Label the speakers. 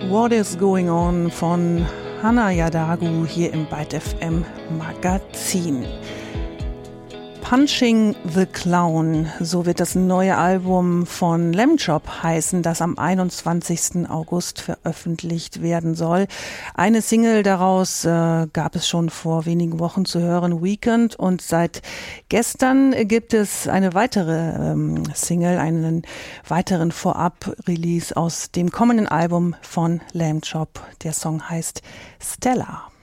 Speaker 1: What is Going On von Hannah Yadagu hier im Byte FM Magazin. Punching the Clown, so wird das neue Album von Lamb Chop heißen, das am 21. August veröffentlicht werden soll. Eine Single daraus gab es schon vor wenigen Wochen zu hören, Weekend, und seit gestern gibt es eine weitere Single, einen weiteren Vorab-Release aus dem kommenden Album von Lamb Chop. Der Song heißt Stella.